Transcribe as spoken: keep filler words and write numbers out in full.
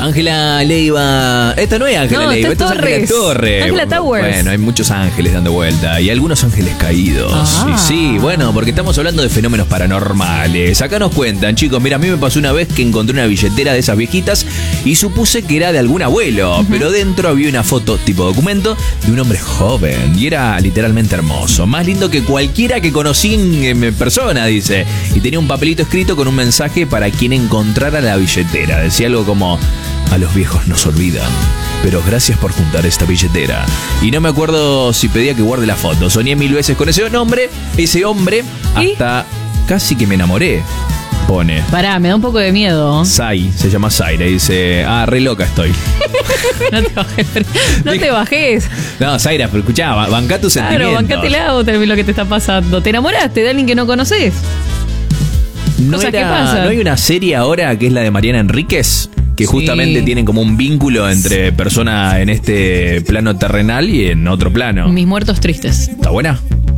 Ángela Leiva. Esta no es Ángela No, Leiva, esta esta es es Ángela Torres. Torres. Ángela Towers. Bueno, hay muchos ángeles dando vuelta y algunos ángeles caídos. Ah. Y sí, bueno, porque estamos hablando de fenómenos paranormales. Acá nos cuentan, chicos, mira, a mí me pasó una vez que encontré una billetera de esas viejitas y supuse que era de algún abuelo, uh-huh. pero dentro había una foto tipo documento de un hombre joven y era literalmente hermoso, más lindo que cualquiera que conocí en, en persona, dice. Y tenía un papelito escrito con un mensaje para quien encontrara la billetera. Decía algo como: a los viejos nos olvidan, pero gracias por juntar esta billetera. Y no me acuerdo si pedía que guarde la foto. Soñé mil veces con ese nombre, ese hombre, hasta ¿Y? casi que me enamoré. Pone. Pará, me da un poco de miedo. Sai, se llama Zaira y dice: ah, re loca estoy. No te bajes. No te bajes. No, Zaira, pero escuchá, bancá tus claro, sentimientos. Claro, bancátela o lo que te está pasando. ¿Te enamoraste de alguien que no conoces? ¿No, era, pasa? ¿No hay una serie ahora que es la de Mariana Enríquez? Que sí. justamente tienen como un vínculo entre persona en este plano terrenal y en otro plano. Mis muertos tristes. ¿Está buena?